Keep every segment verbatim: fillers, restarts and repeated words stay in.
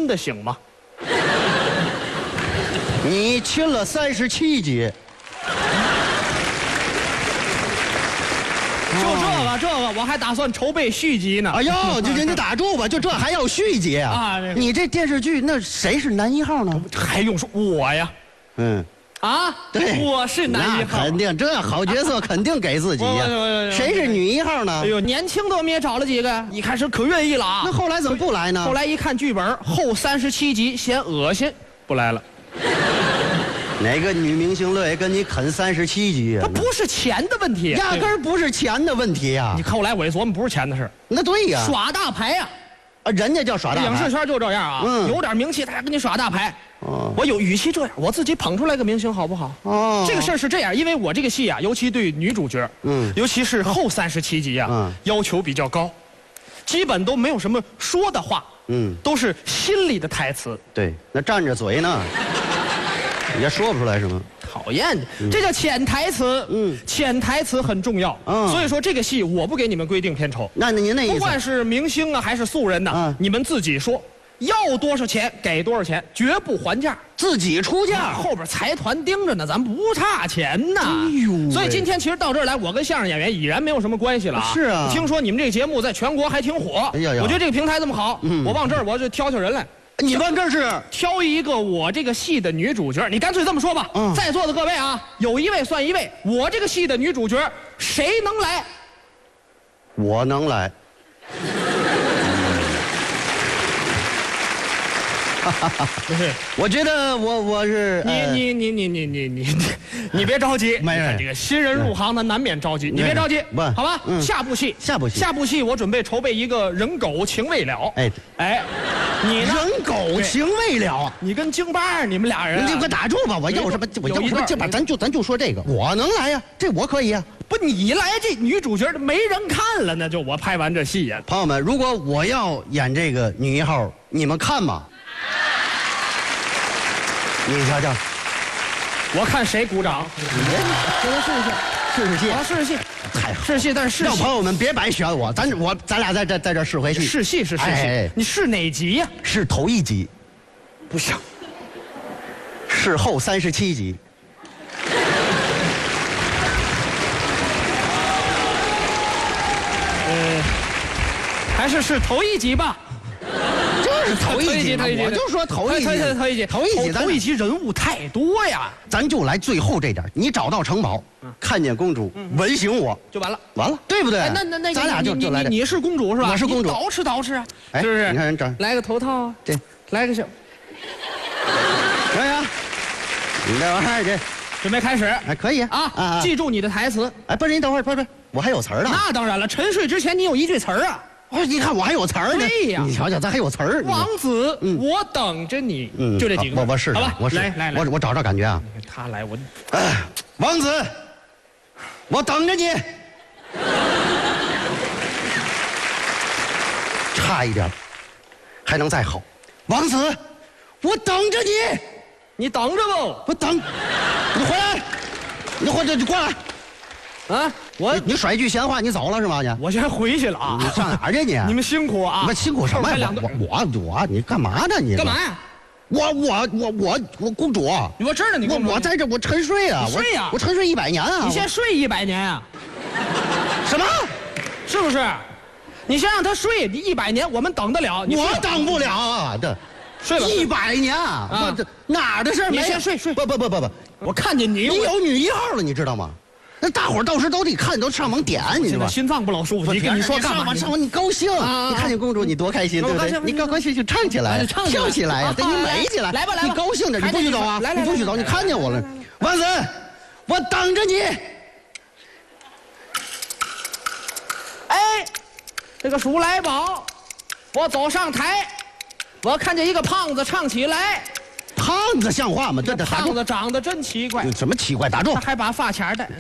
亲的行吗？ 你亲了三十七集。 就这个，这个我还打算筹备续集呢。 哎呦，这这你打住吧，就这还要续集啊？ 啊，这个、 你这电视剧那谁是男一号呢？ 还用说我呀？ 嗯， 啊， 对， 我是男一号， 肯定这好角色肯定给自己呀。谁是女一号呢？ 哎呦，年轻的我们也找了几个，一开始可愿意了啊。 那后来怎么不来呢？ 后来一看剧本，后三十七集嫌恶心，不来了。 哪个女明星乐意跟你啃三十七集啊？ 它不是钱的问题， 压根儿不是钱的问题呀、啊。 你后来我一琢磨，不是钱的事。 那对呀、啊， 耍大牌呀、 啊，人家叫耍大牌。 影视圈就这样啊，嗯、有点名气，他还跟你耍大牌。哦，我有与其这样，我自己捧出来个明星好不好？哦，这个事儿是这样，因为我这个戏啊，尤其对女主角，嗯，尤其是后三十七集啊，嗯，要求比较高，基本都没有什么说的话，嗯，都是心里的台词。 对，那站着嘴呢。也说不出来什么， 讨厌，嗯、这叫潜台词。嗯，潜台词很重要。嗯，所以说这个戏我不给你们规定片酬。 那您那意思， 不管是明星啊还是素人呢、啊，嗯、你们自己说，要多少钱给多少钱，绝不还价， 自己出价。 后边财团盯着呢，咱不差钱呐。哎呦，所以今天其实到这儿来，我跟相声演员已然没有什么关系了。 是啊， 听说你们这个节目在全国还挺火。哎呀呀，我觉得这个平台这么好，嗯、我往这儿我就挑挑人来。 你们这是挑一个我这个戏的女主角，你干脆这么说吧。嗯，在座的各位啊，有一位算一位，我这个戏的女主角谁能来？ 我能来。不是，我觉得我我是你你你你你你你你别着急， 没有这个新人入行的难免着急，你别着急， 不， 好吧？嗯，下部戏， 下部戏， 下部戏，我准备筹备一个人狗情未了。哎哎，你呢？ 人狗情未了， 你跟京巴你们俩人， 你给我打住吧！我要什么？我要什么？这把咱就咱就说这个，我能来呀，这我可以呀。 不，你来这女主角没人看了，那就我拍完这戏呀。 朋友们，如果我要演这个女一号，你们看吗？你瞧瞧， 我看谁鼓掌。 给他试试，试试戏。 好，试试戏。 太好， 试戏，但是试戏。 让朋友们别白选我，咱我咱俩在这在这试回戏。 试戏是试戏，哎、你试哪集呀、啊？ 是头一集。 不行。 是后三十七集。 呃，还是是头一集吧。 就是头一集，我就说头一集， 头一集， 头一集， 头一集人物太多呀， 咱就来最后这点。你找到城堡，看见公主，吻醒我就完了， 完了，对不对？ 那那那咱俩就就来这。 你是公主是吧？ 我是公主， 捯饬捯饬啊， 是不是？你看人这儿， 来个头套啊， 这来个小， 可以啊，你这玩意儿这准备开始， 哎，可以啊啊！记住你的台词， 哎，不是，你等会儿，不是不是，我还有词儿呢。 那当然了，沉睡之前你有一句词儿啊。 哦，你看我还有词儿呢。 对呀， 你瞧瞧，咱还有词儿。 王子，嗯，我等着你。嗯，就这几个。 我我试试， 好吧， 我试。 来来来， 我我找找感觉啊。 他来，我。 哎，王子，我等着你。差一点，还能再好。王子，我等着你。 你等着不？ 我等。你回来，你回来，你过来。 啊！我你, 你甩一句闲话，你走了是吗？你我先回去了啊！ 你上哪儿去你？ 你们辛苦啊！ 我辛苦什么呀？我我我你干嘛呢？你干嘛呀？ 我我我我我公主！ 我知道你我我在这我沉睡啊！ 睡呀！ 我沉睡一百年啊！ 你先睡一百年啊！ 什么？ 是不是？你先让他睡，你一百年我们等得了？ 我等不了啊！这睡了一百年啊！这哪儿的事？ 你先睡睡。 不不不不不， 我看见你， 你有女一号了，你知道吗？那大伙儿到时都得看，都上网点，你知道吗？ 心脏不老舒服。你跟你说干嘛？ 上网你高兴，你看见公主你多开心，对不对？你高高兴兴唱起来，跳起来呀，给你美起来。 来吧来吧， 你高兴着，你不许走啊！ 来你不许走，你看见我了，王子，我等着你。 哎，这个鼠来宝，我走上台，我看见一个胖子唱起来。 胖子像话吗？这这胖子长得真奇怪。 什么奇怪？打住！ 他还把发卡戴。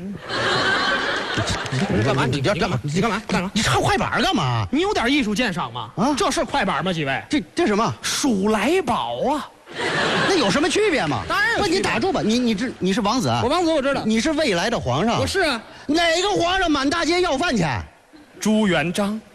你干嘛？你要干嘛？你干嘛？干嘛？你唱快板干嘛？ 你有点艺术鉴赏吗？啊，这是快板吗？几位？ 这这什么？ 鼠来宝啊！ 那有什么区别吗？ 当然有。 不，你打住吧！你你知你是王子啊？ 我王子我知道。 你是未来的皇上。 我是啊。 哪个皇上满大街要饭去？ 朱元璋。